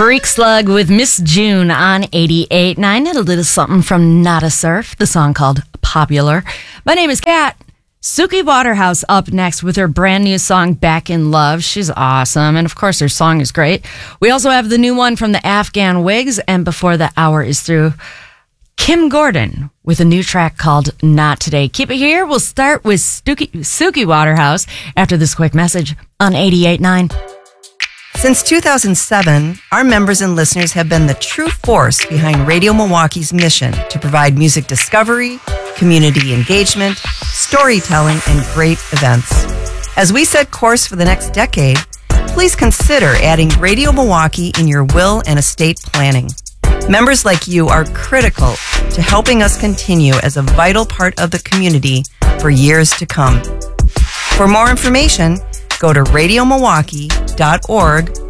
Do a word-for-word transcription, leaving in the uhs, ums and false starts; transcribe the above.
Freak Slug with Miss June on eighty-eight point nine and a little something from Nada Surf, the song called Popular. My name is Kat. Suki Waterhouse up next with her brand new song Back in Love. She's awesome, and of course her song is great. We also have the new one from the Afghan Wigs, and before the hour is through, Kim Gordon with a new track called Not Today. Keep it here. We'll start with Suki, Suki Waterhouse after this quick message on eighty-eight point nine. Since two thousand seven, our members and listeners have been the true force behind Radio Milwaukee's mission to provide music discovery, community engagement, storytelling, and great events. As we set course for the next decade, please consider adding Radio Milwaukee in your will and estate planning. Members like you are critical to helping us continue as a vital part of the community for years to come. For more information, go to radio milwaukee dot org